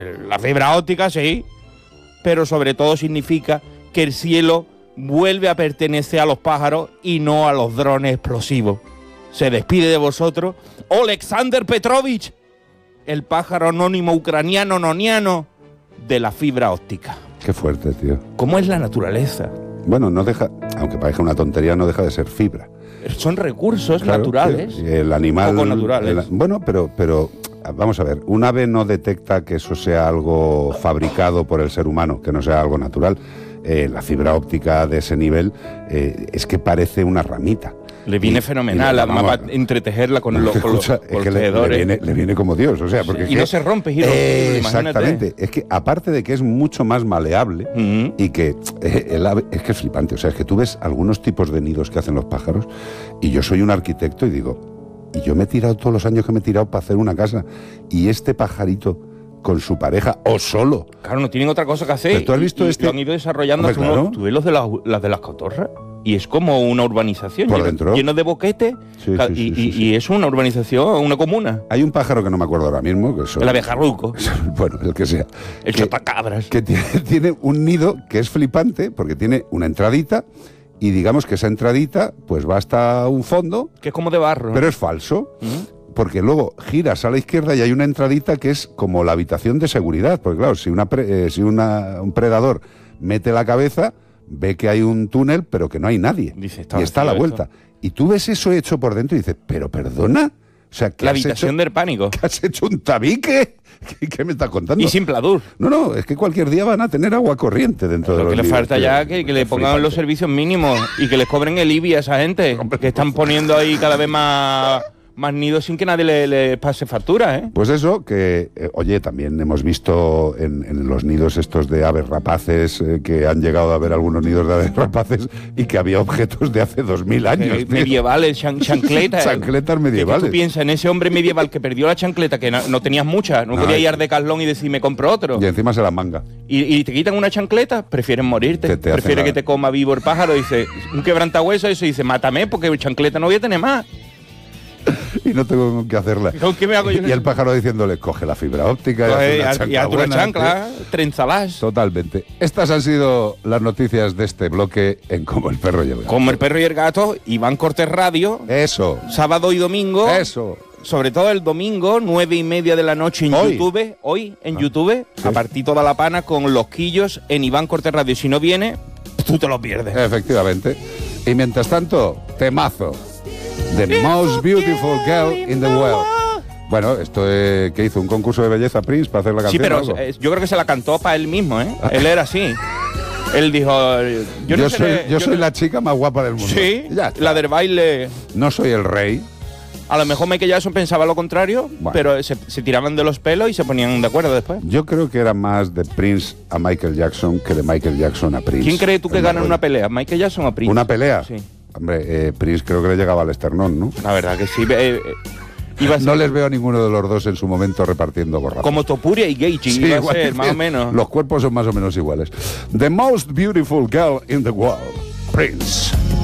La fibra óptica, sí, pero sobre todo significa que el cielo vuelve a pertenecer a los pájaros y no a los drones explosivos. Se despide de vosotros Alexander Petrovich, el pájaro anónimo ucraniano noniano de la fibra óptica. Qué fuerte, tío. ¿Cómo es la naturaleza? Bueno, no deja, aunque parezca una tontería, no deja de ser fibra. Son recursos Claro, naturales. tío, el animal... Poco naturales. Bueno, pero vamos a ver, un ave no detecta que eso sea algo fabricado por el ser humano, que no sea algo natural. La fibra óptica de ese nivel es que parece una ramita. Le viene fenomenal, además para entretejerla con los tejedores. Le viene como Dios, o sea, porque y no se rompe, Giro. Exactamente, es que aparte de que es mucho más maleable y que el ave, es que es flipante, o sea, es que tú ves algunos tipos de nidos que hacen los pájaros y yo soy un arquitecto y digo, y yo me he tirado todos los años que me he tirado para hacer una casa y este pajarito con su pareja o solo. Claro, no tienen otra cosa que hacer. Pero tú has visto lo han ido desarrollando. Hombre, claro. ¿Tú ves las de las cotorras? Y es como una urbanización por dentro, lleno de boquetes. Sí. Y es una urbanización, una comuna. Hay un pájaro que no me acuerdo ahora mismo, que son... El abejarruco. Bueno, el que sea. El chotacabras. Que tiene un nido que es flipante porque tiene una entradita y digamos que esa entradita pues va hasta un fondo. Que es como de barro. Pero es falso. Porque luego giras a la izquierda y hay una entradita que es como la habitación de seguridad. Porque claro, si un predador mete la cabeza, ve que hay un túnel, pero que no hay nadie. Dice, y está a la vuelta. Y tú ves eso hecho por dentro y dices, ¿pero perdona? O sea, la habitación del pánico. ¿Que has hecho un tabique? ¿Qué me estás contando? Y sin pladur. No, es que cualquier día van a tener agua corriente dentro de los nidos. Lo que le falta ya que le pongan los servicios mínimos y que les cobren el IBI a esa gente, que están poniendo ahí cada vez más nidos sin que nadie le pase factura, ¿eh? Pues eso, que, oye, también hemos visto en los nidos estos de aves rapaces, que han llegado a ver algunos nidos de aves rapaces y que había objetos de hace 2000 años. Medievales, chancletas. Chancletas medievales. Que tú piensas en ese hombre medieval que perdió la chancleta, que no tenías muchas, no podía ir a Decathlon y decir, me compro otro. Y encima se la manga. Y te quitan una chancleta, prefieren morirte. Prefieren que te coma vivo el pájaro. Dice, un quebrantahueso, eso dice, mátame, porque chancleta no voy a tener más. Y no tengo que hacerla. ¿Con qué me hago yo? Y el pájaro diciéndole, coge la fibra óptica y haz una chancla, trenzalás. Totalmente. Estas han sido las noticias de este bloque en Como el perro y el gato. Como el perro y el gato, Iván Cortés Radio. Eso. Sábado y domingo. Eso. Sobre todo el domingo, 9:30 de la noche en YouTube. Hoy en YouTube, sí. A partir toda la pana con los quillos en Iván Cortés Radio. Si no viene, tú te lo pierdes. Efectivamente. Y mientras tanto, temazo. The Most Beautiful Girl in the World. Bueno, esto es que hizo un concurso de belleza Prince para hacer la canción. Sí, pero yo creo que se la cantó para él mismo, ¿eh? Él era así. Él dijo, yo soy la chica más guapa del mundo. Sí, la del baile. No soy el rey. A lo mejor Michael Jackson pensaba lo contrario, bueno, pero se tiraban de los pelos y se ponían de acuerdo después. Yo creo que era más de Prince a Michael Jackson que de Michael Jackson a Prince. ¿Quién cree tú que gana en una pelea, Michael Jackson o Prince? ¿Una pelea? Sí. Hombre, Prince creo que le llegaba al esternón, ¿no? La verdad que sí. No les veo a ninguno de los dos en su momento repartiendo borrazos. Como Topuria y Geichi, sí, iba a ser, más o menos. Los cuerpos son más o menos iguales. The Most Beautiful Girl in the World, Prince.